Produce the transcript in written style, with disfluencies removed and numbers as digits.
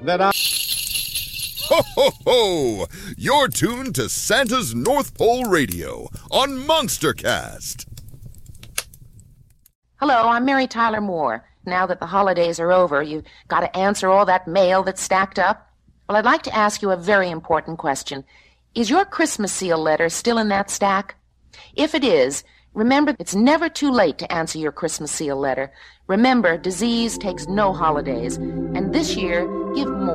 that I... Ho, ho, ho! You're tuned to Santa's North Pole Radio on Monstercast. Hello, I'm Mary Tyler Moore. Now that the holidays are over, you've got to answer all that mail that's stacked up. Well, I'd like to ask you a very important question. Is your Christmas seal letter still in that stack? If it is, remember it's never too late to answer your Christmas seal letter. Remember, disease takes no holidays. And this year, give more.